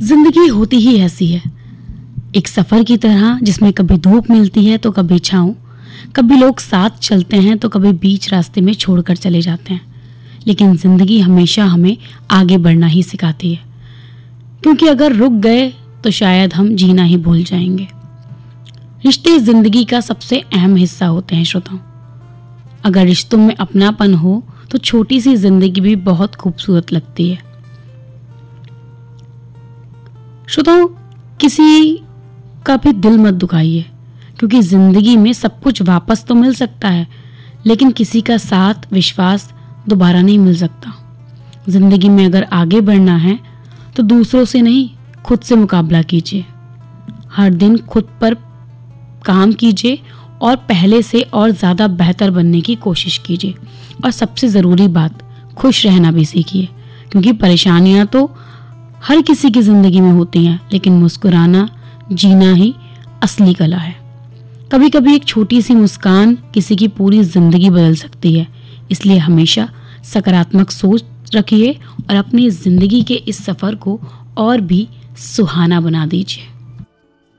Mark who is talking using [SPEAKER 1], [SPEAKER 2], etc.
[SPEAKER 1] जिंदगी होती ही ऐसी है, एक सफर की तरह जिसमें कभी धूप मिलती है तो कभी छाँव, कभी लोग साथ चलते हैं तो कभी बीच रास्ते में छोड़कर चले जाते हैं। लेकिन जिंदगी हमेशा हमें आगे बढ़ना ही सिखाती है, क्योंकि अगर रुक गए तो शायद हम जीना ही भूल जाएंगे। रिश्ते जिंदगी का सबसे अहम हिस्सा होते हैं श्रोताओं। अगर रिश्तों में अपनापन हो तो छोटी सी जिंदगी भी बहुत खूबसूरत लगती है। श्रोताओं, किसी का भी दिल मत दुखाइए, क्योंकि जिंदगी में सब कुछ वापस तो मिल सकता है, लेकिन किसी का साथ विश्वास दोबारा नहीं मिल सकता। जिंदगी में अगर आगे बढ़ना है तो दूसरों से नहीं, खुद से मुकाबला कीजिए। हर दिन खुद पर काम कीजिए और पहले से और ज्यादा बेहतर बनने की कोशिश कीजिए। और सबसे जरूरी बात, खुश रहना भी सीखिए, क्योंकि परेशानियां तो हर किसी की जिंदगी में होती हैं, लेकिन मुस्कुराना, जीना ही असली कला है। कभी कभी एक छोटी सी मुस्कान किसी की पूरी जिंदगी बदल सकती है। इसलिए हमेशा सकारात्मक सोच रखिए और अपनी जिंदगी के इस सफर को और भी सुहाना बना दीजिए।